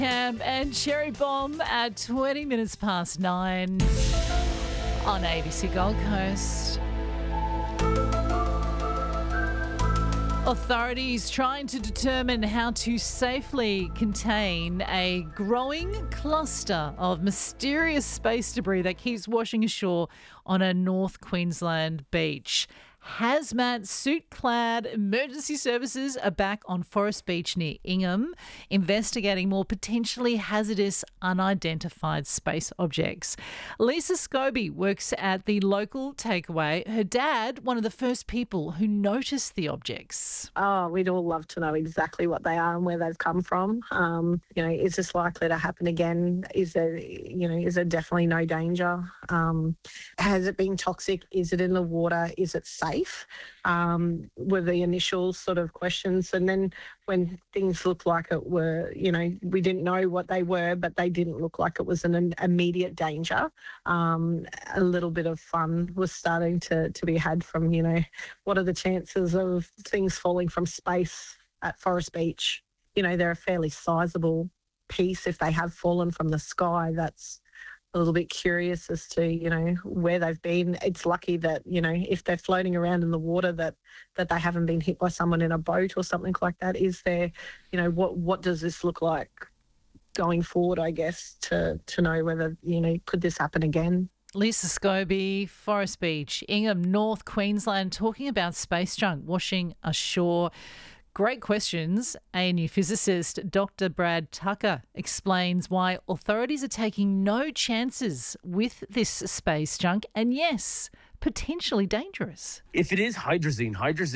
Cam and Cherry Bomb at 20 minutes past 9 on ABC Gold Coast. Authorities trying to determine how to safely contain a growing cluster of mysterious space debris that keeps washing ashore on a North Queensland beach. Hazmat suit-clad emergency services are back on Forest Beach near Ingham, investigating more potentially hazardous unidentified space objects. Lisa Scobie works at the local takeaway. Her dad, one of the first people who noticed the objects. Oh, we'd all love to know exactly what they are and where they've come from. Is this likely to happen again? Is there definitely no danger? Has it been toxic? Is it in the water? Is it safe? Were the initial sort of questions. And then when things looked like it were, we didn't know what they were, but they didn't look like it was an immediate danger. A little bit of fun was starting to be had from, what are the chances of things falling from space at Forest Beach? They're a fairly sizable piece. If they have fallen from the sky, that's a little bit curious as to, where they've been. It's lucky that, if they're floating around in the water that they haven't been hit by someone in a boat or something like that. Is there, what does this look like going forward, I guess, to know whether, could this happen again? Lisa Scobie, Forest Beach, Ingham, North Queensland, talking about space junk washing ashore. Great questions. ANU physicist Dr. Brad Tucker explains why authorities are taking no chances with this space junk and, yes, potentially dangerous. If it is hydrazine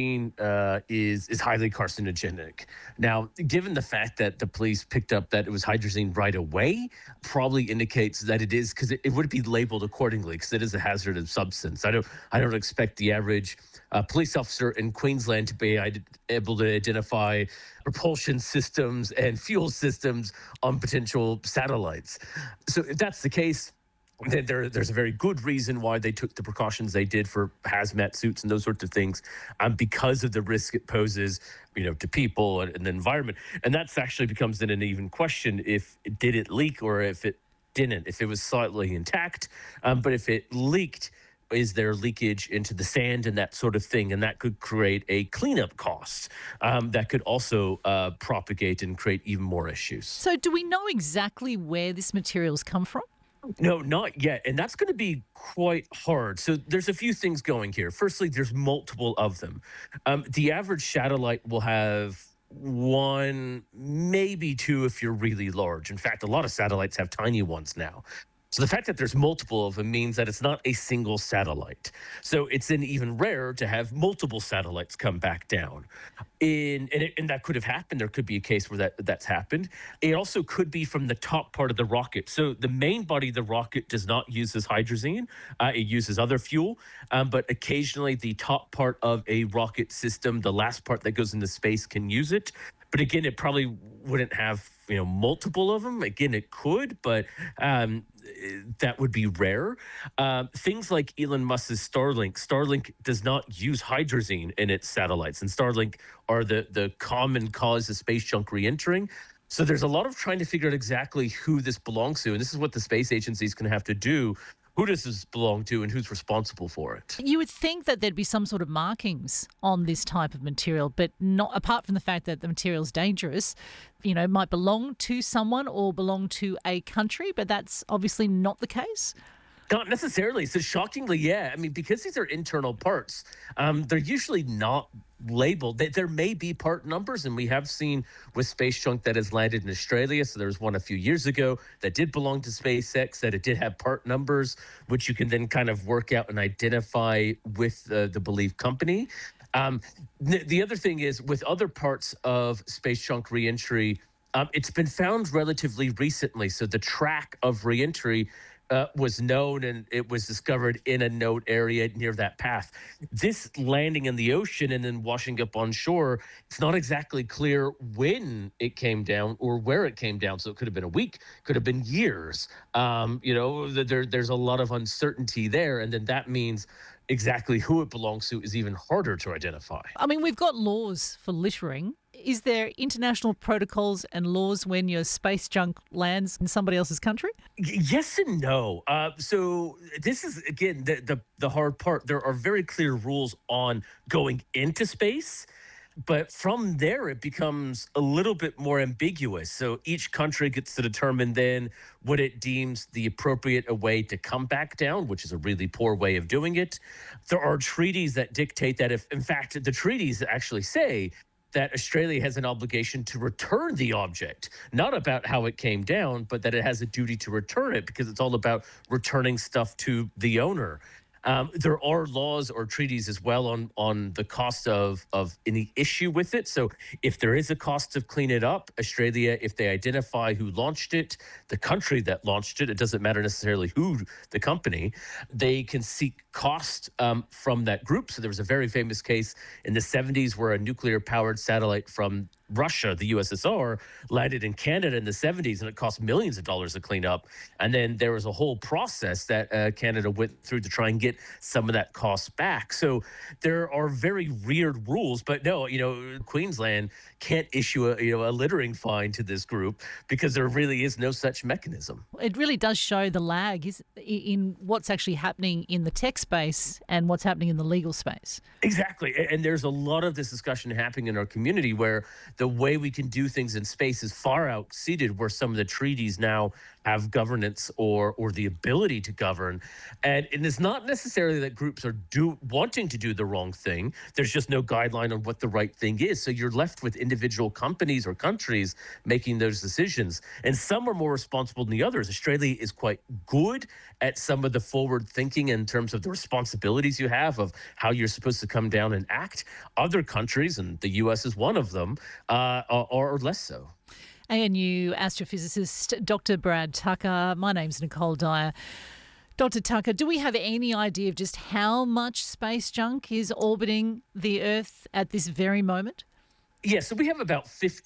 is highly carcinogenic. Now, given the fact that the police picked up that it was hydrazine right away, probably indicates that it is, because it would be labeled accordingly, because it is a hazardous substance. I don't expect the average police officer in Queensland to be able to identify propulsion systems and fuel systems on potential satellites. So if that's the case, then there's a very good reason why they took the precautions they did for hazmat suits and those sorts of things, because of the risk it poses, to people and the environment. And that's actually becomes then an even question: did it leak or if it didn't? If it was slightly intact, but if it leaked, is there leakage into the sand and that sort of thing? And that could create a cleanup cost that could also propagate and create even more issues. So do we know exactly where this material's come from? No, not yet. And that's going to be quite hard. So there's a few things going here. Firstly, there's multiple of them. The average satellite will have one, maybe two if you're really large. In fact, a lot of satellites have tiny ones now. So the fact that there's multiple of them means that it's not a single satellite. So it's then even rarer to have multiple satellites come back down. And that could have happened. There could be a case where that's happened. It also could be from the top part of the rocket. So the main body of the rocket does not use this hydrazine. It uses other fuel. But occasionally the top part of a rocket system, the last part that goes into space, can use it. But again, it probably wouldn't have, multiple of them. Again, it could, but that would be rare. Things like Elon Musk's Starlink. Starlink does not use hydrazine in its satellites, and Starlink are the common cause of space junk re-entering. So there's a lot of trying to figure out exactly who this belongs to, and this is what the space agency is going to have to do. Who does this belong to and who's responsible for it? You would think that there'd be some sort of markings on this type of material, but not apart from the fact that the material's dangerous, it might belong to someone or belong to a country, but that's obviously not the case. Not necessarily. So shockingly, yeah. I mean, because these are internal parts, they're usually not labeled. There may be part numbers, and we have seen with space junk that has landed in Australia. So there was one a few years ago that did belong to SpaceX, that it did have part numbers, which you can then kind of work out and identify with the believed company. The other thing is with other parts of space junk reentry, it's been found relatively recently. So the track of reentry was known, and it was discovered in a known area near that path. This landing in the ocean and then washing up on shore, it's not exactly clear when it came down or where it came down. So it could have been a week, could have been years. There's a lot of uncertainty there. And then that means exactly who it belongs to is even harder to identify. I mean, we've got laws for littering. Is there international protocols and laws when your space junk lands in somebody else's country? Yes and no. So this is again the hard part. There are very clear rules on going into space, but from there it becomes a little bit more ambiguous. So each country gets to determine then what it deems the appropriate way to come back down, which is a really poor way of doing it. There are treaties that dictate that if, in fact, the treaties actually say that Australia has an obligation to return the object, not about how it came down, but that it has a duty to return it because it's all about returning stuff to the owner. There are laws or treaties as well on the cost of any issue with it. So if there is a cost to clean it up, Australia, if they identify who launched it, the country that launched it, it doesn't matter necessarily who the company, they can seek cost from that group. So there was a very famous case in the 70s where a nuclear powered satellite from Russia, the USSR, landed in Canada in the 70s, and it cost millions of dollars to clean up. And then there was a whole process that Canada went through to try and get some of that cost back. So there are very weird rules, but no, Queensland can't issue a littering fine to this group because there really is no such mechanism. It really does show the lag in what's actually happening in the tech space and what's happening in the legal space. Exactly. And there's a lot of this discussion happening in our community where the way we can do things in space is far exceeded where some of the treaties now have governance or the ability to govern. And it's not necessarily that groups are wanting to do the wrong thing. There's just no guideline on what the right thing is. So you're left with individual companies or countries making those decisions. And some are more responsible than the others. Australia is quite good at some of the forward thinking in terms of the responsibilities you have of how you're supposed to come down and act. Other countries, and the US is one of them, are less so. ANU astrophysicist Dr. Brad Tucker. My name's Nicole Dyer. Dr. Tucker, do we have any idea of just how much space junk is orbiting the Earth at this very moment? Yeah, so we have about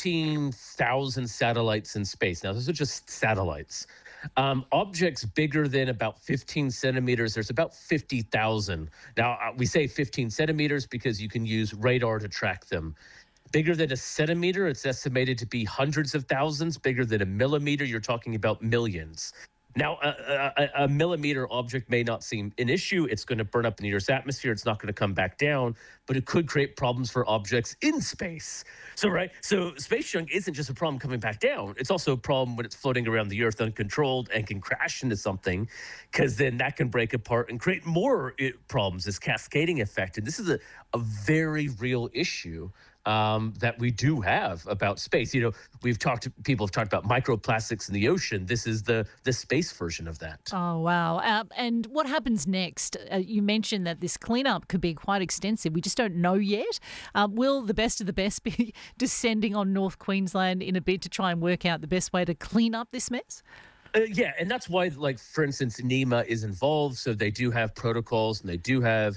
15,000 satellites in space. Now, those are just satellites. Objects bigger than about 15 centimeters, there's about 50,000. Now, we say 15 centimeters because you can use radar to track them. Bigger than a centimeter, it's estimated to be hundreds of thousands. Bigger than a millimeter, you're talking about millions. Now, a millimeter object may not seem an issue. It's going to burn up in the Earth's atmosphere. It's not going to come back down, but it could create problems for objects in space. So space junk isn't just a problem coming back down. It's also a problem when it's floating around the Earth uncontrolled and can crash into something, because then that can break apart and create more problems, this cascading effect. And this is a very real issue that we do have about space. People have talked about microplastics in the ocean. This is the space version of that. Oh, wow. And what happens next? You mentioned that this cleanup could be quite extensive. We just don't know yet. Will the best of the best be descending on North Queensland in a bid to try and work out the best way to clean up this mess? Yeah, and that's why, for instance, NEMA is involved. So they do have protocols and they do have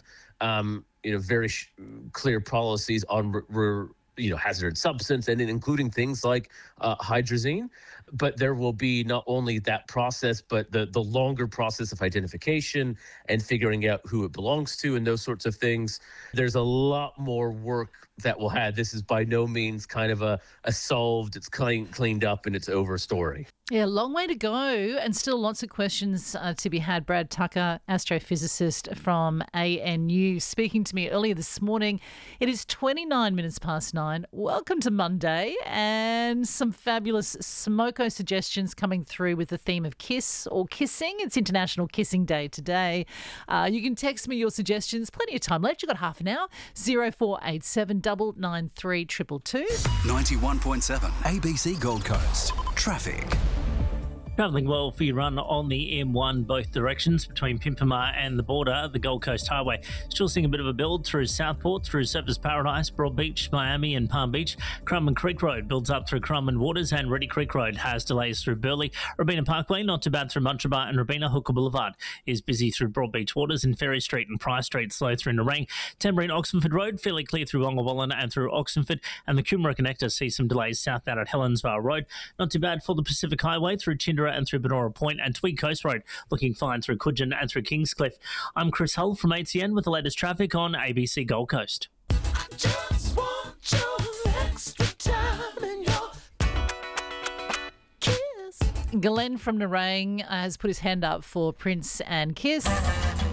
very clear policies on hazardous substance, and including things like hydrazine. But there will be not only that process, but the longer process of identification and figuring out who it belongs to and those sorts of things. There's a lot more work that we'll have. This is by no means kind of a solved, it's cleaned up and it's over story. Yeah, long way to go and still lots of questions to be had. Brad Tucker, astrophysicist from ANU, speaking to me earlier this morning. It is 29 minutes past 9. Welcome to Monday, and some fabulous smoko suggestions coming through with the theme of kiss or kissing. It's International Kissing Day today. You can text me your suggestions. Plenty of time left. You've got half an hour. 0487 993 222. 91.7 ABC Gold Coast. Traffic. Travelling well for your run on the M1 both directions between Pimpama and the border, the Gold Coast Highway. Still seeing a bit of a build through Southport, through Surfers Paradise, Broadbeach, Miami and Palm Beach. Crumman Creek Road builds up through Crumman Waters, and Reddy Creek Road has delays through Burleigh. Robina Parkway, not too bad through Muntrabar and Robina. Hooker Boulevard is busy through Broadbeach Waters, and Ferry Street and Price Street slow through Nerang. Tamborine Oxenford Road fairly clear through Wongawallan and through Oxenford, and the Coomera Connector sees some delays south out at Helensvale Road. Not too bad for the Pacific Highway through Tyndall Mandurah and through Benora Point, and Tweed Coast Road looking fine through Coogin and through Kingscliff. I'm Chris Hull from ATN with the latest traffic on ABC Gold Coast. Just want your extra time and your kiss. Glenn from Nerang has put his hand up for Prince and Kiss.